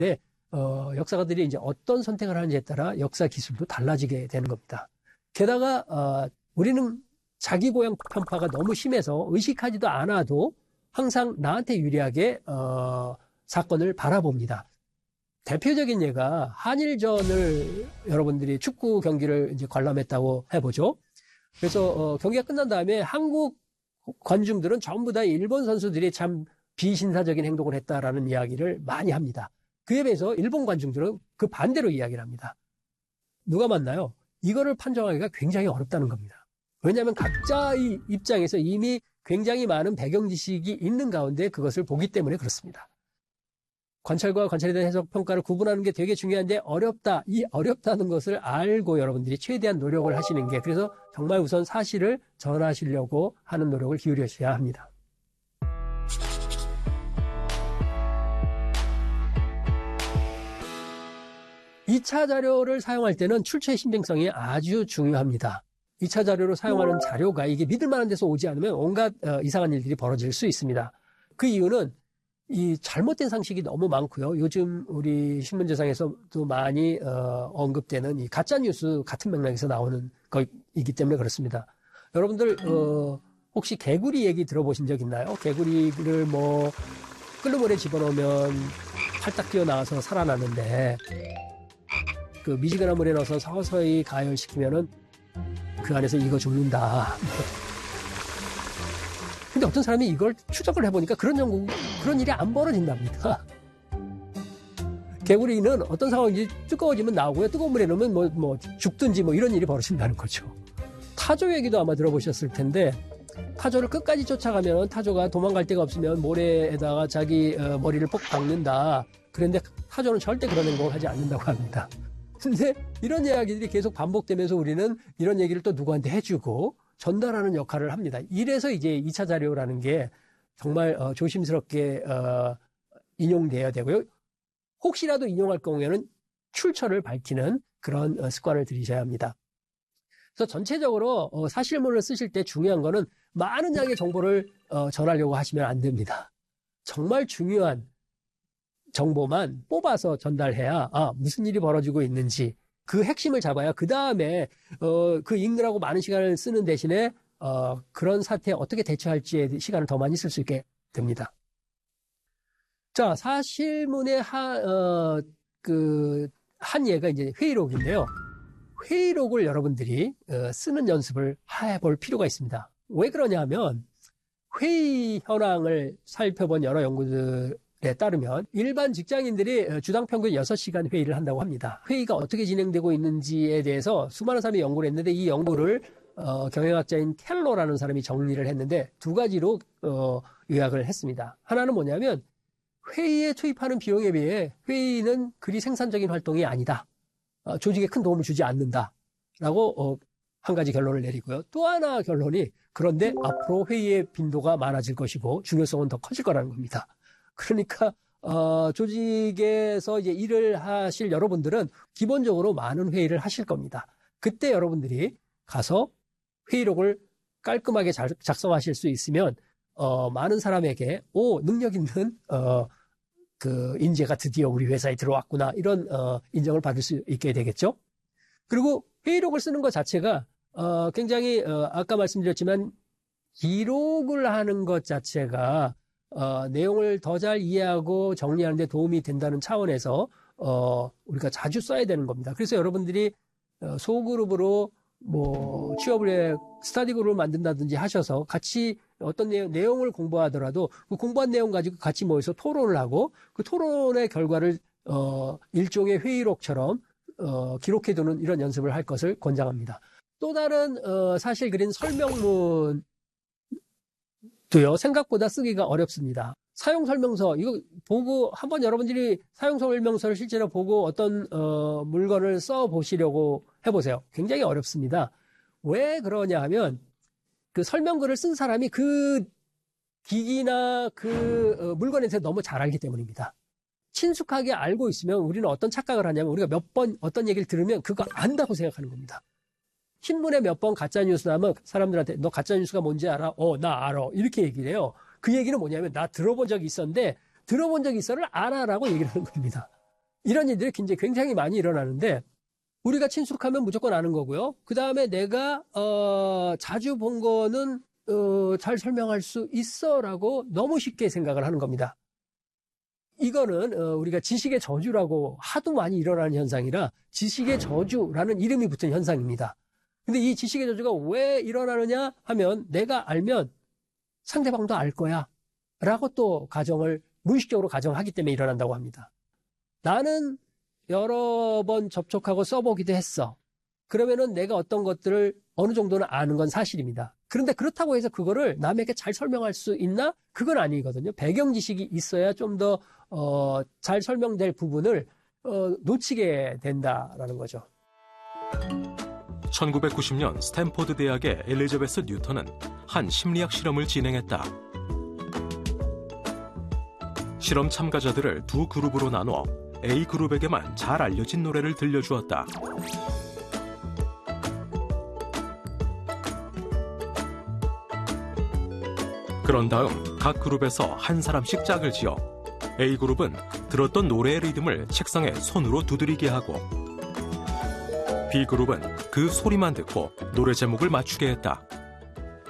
역사가들이 이제 어떤 선택을 하는지에 따라 역사 기술도 달라지게 되는 겁니다. 게다가 우리는 자기 고향 편파가 너무 심해서 의식하지도 않아도 항상 나한테 유리하게 사건을 바라봅니다. 대표적인 예가 한일전을 여러분들이 축구 경기를 이제 관람했다고 해보죠. 그래서 경기가 끝난 다음에 한국 관중들은 전부 다 일본 선수들이 참 비신사적인 행동을 했다라는 이야기를 많이 합니다. 그에 비해서 일본 관중들은 그 반대로 이야기를 합니다. 누가 맞나요? 이거를 판정하기가 굉장히 어렵다는 겁니다. 왜냐하면 각자의 입장에서 이미 굉장히 많은 배경 지식이 있는 가운데 그것을 보기 때문에 그렇습니다. 관찰과 관찰에 대한 해석 평가를 구분하는 게 되게 중요한데 어렵다. 이 어렵다는 것을 알고 여러분들이 최대한 노력을 하시는 게, 그래서 정말 우선 사실을 전하시려고 하는 노력을 기울이셔야 합니다. 이 차 자료를 사용할 때는 출처의 신빙성이 아주 중요합니다. 2차 자료로 사용하는 자료가 이게 믿을 만한 데서 오지 않으면 온갖 이상한 일들이 벌어질 수 있습니다. 그 이유는 이 잘못된 상식이 너무 많고요. 요즘 우리 신문재상에서도 많이 언급되는 이 가짜뉴스 같은 맥락에서 나오는 것이기 때문에 그렇습니다. 여러분들 혹시 개구리 얘기 들어보신 적 있나요? 개구리를 뭐 끓는 물에 집어넣으면 팔딱 뛰어나와서 살아나는데 그 미지근한 물에 넣어서 서서히 가열시키면은 그 안에서 익어 죽는다. 근데 어떤 사람이 이걸 추적을 해보니까 그런 일이 안 벌어진답니다. 개구리는 어떤 상황인지 뜨거워지면 나오고요. 뜨거운 물에 넣으면 뭐 죽든지 뭐 이런 일이 벌어진다는 거죠. 타조 얘기도 아마 들어보셨을 텐데, 타조를 끝까지 쫓아가면 타조가 도망갈 데가 없으면 모래에다가 자기 머리를 꼭 박는다. 그런데 타조는 절대 그런 행동을 하지 않는다고 합니다. 근데 이런 이야기들이 계속 반복되면서 우리는 이런 얘기를 또 누구한테 해주고 전달하는 역할을 합니다. 이래서 이제 2차 자료라는 게 정말 조심스럽게 인용돼야 되고요. 혹시라도 인용할 경우에는 출처를 밝히는 그런 습관을 들이셔야 합니다. 그래서 전체적으로 사실문을 쓰실 때 중요한 거는 많은 양의 정보를 전하려고 하시면 안 됩니다. 정말 중요한 정보만 뽑아서 전달해야 무슨 일이 벌어지고 있는지 그 핵심을 잡아야 그 다음에 그 읽느라고 많은 시간을 쓰는 대신에 그런 사태에 어떻게 대처할지에 시간을 더 많이 쓸 수 있게 됩니다. 자, 사실문의 한 예가 이제 회의록인데요. 회의록을 여러분들이 쓰는 연습을 해볼 필요가 있습니다. 왜 그러냐면 회의 현황을 살펴본 여러 연구들에 따르면 일반 직장인들이 주당 평균 6시간 회의를 한다고 합니다. 회의가 어떻게 진행되고 있는지에 대해서 수많은 사람이 연구를 했는데 이 연구를 경영학자인 켈러라는 사람이 정리를 했는데 두 가지로 요약을 했습니다. 하나는 뭐냐면 회의에 투입하는 비용에 비해 회의는 그리 생산적인 활동이 아니다. 조직에 큰 도움을 주지 않는다라고 한 가지 결론을 내리고요. 또 하나 결론이 그런데 앞으로 회의의 빈도가 많아질 것이고 중요성은 더 커질 거라는 겁니다. 그러니까 조직에서 이제 일을 하실 여러분들은 기본적으로 많은 회의를 하실 겁니다. 그때 여러분들이 가서 회의록을 깔끔하게 작성하실 수 있으면 많은 사람에게 능력 있는 그 인재가 드디어 우리 회사에 들어왔구나 이런 인정을 받을 수 있게 되겠죠. 그리고 회의록을 쓰는 것 자체가 굉장히 아까 말씀드렸지만 기록을 하는 것 자체가 내용을 더 잘 이해하고 정리하는 데 도움이 된다는 차원에서 우리가 자주 써야 되는 겁니다. 그래서 여러분들이 소그룹으로 뭐 취업을 해 스터디 그룹을 만든다든지 하셔서 같이 어떤 내용을 공부하더라도 그 공부한 내용 가지고 같이 모여서 토론을 하고 그 토론의 결과를 일종의 회의록처럼 기록해두는 이런 연습을 할 것을 권장합니다. 또 다른 사실 그린 설명문도요 생각보다 쓰기가 어렵습니다. 사용 설명서 이거 보고 한번 여러분들이 사용 설명서를 실제로 보고 어떤 물건을 써 보시려고 해보세요. 굉장히 어렵습니다. 왜 그러냐 하면 그 설명글을 쓴 사람이 그 기기나 그 물건에 대해서 너무 잘 알기 때문입니다. 친숙하게 알고 있으면 우리는 어떤 착각을 하냐면 우리가 몇 번 어떤 얘기를 들으면 그거 안다고 생각하는 겁니다. 신문에 몇 번 가짜뉴스 나면 사람들한테 너 가짜뉴스가 뭔지 알아? 나 알아. 이렇게 얘기를 해요. 그 얘기는 뭐냐면 나 들어본 적이 있었는데 들어본 적이 있어를 알아라고 얘기를 하는 겁니다. 이런 일들이 굉장히 많이 일어나는데 우리가 친숙하면 무조건 아는 거고요. 그 다음에 내가 자주 본 거는 잘 설명할 수 있어라고 너무 쉽게 생각을 하는 겁니다. 이거는 우리가 지식의 저주라고 하도 많이 일어나는 현상이라 지식의 저주라는 이름이 붙은 현상입니다. 근데 이 지식의 저주가 왜 일어나느냐 하면 내가 알면 상대방도 알 거야 라고 또 무의식적으로 가정하기 때문에 일어난다고 합니다. 나는 여러 번 접촉하고 써보기도 했어. 그러면은 내가 어떤 것들을 어느 정도는 아는 건 사실입니다. 그런데 그렇다고 해서 그거를 남에게 잘 설명할 수 있나? 그건 아니거든요. 배경 지식이 있어야 좀 더 잘 설명될 부분을 놓치게 된다라는 거죠. 1990년 스탠포드 대학의 엘리자베스 뉴턴은 한 심리학 실험을 진행했다. 실험 참가자들을 두 그룹으로 나눠 A그룹에게만 잘 알려진 노래를 들려주었다. 그런 다음 각 그룹에서 한 사람씩 짝을 지어 A그룹은 들었던 노래의 리듬을 책상에 손으로 두드리게 하고 B그룹은 그 소리만 듣고 노래 제목을 맞추게 했다.